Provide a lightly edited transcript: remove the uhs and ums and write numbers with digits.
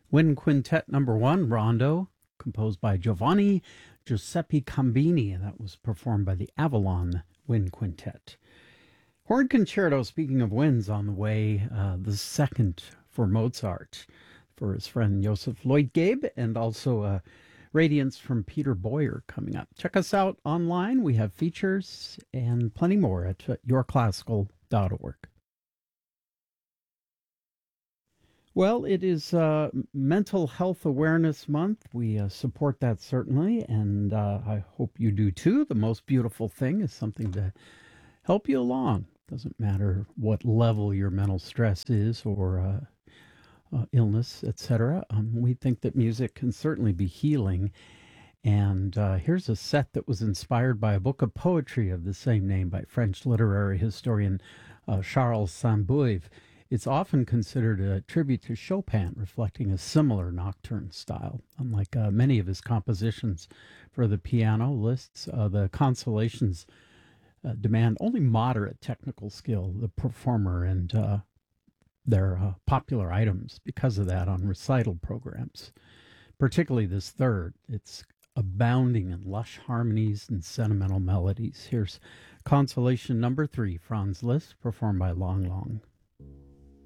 Wind Quintet number 1, Rondo, composed by Giovanni Giuseppe Cambini, and that was performed by the Avalon Wind Quintet. Horn Concerto, speaking of winds, on the way, the second for Mozart, for his friend Joseph Lloyd-Gabe, and also Radiance from Peter Boyer coming up. Check us out online. We have features and plenty more at yourclassical.org. Well, it is Mental Health Awareness Month. We support that certainly, and I hope you do too. The most beautiful thing is something to help you along. Doesn't matter what level your mental stress is or illness, etc. We think that music can certainly be healing. And here's a set that was inspired by a book of poetry of the same name by French literary historian Charles Saint-Beuve. It's often considered a tribute to Chopin, reflecting a similar nocturne style. Unlike many of his compositions for the piano lists, the consolations demand only moderate technical skill, the performer, and their popular items because of that on recital programs. Particularly this third, it's abounding in lush harmonies and sentimental melodies. Here's Consolation number 3, Franz Liszt, performed by Lang Lang.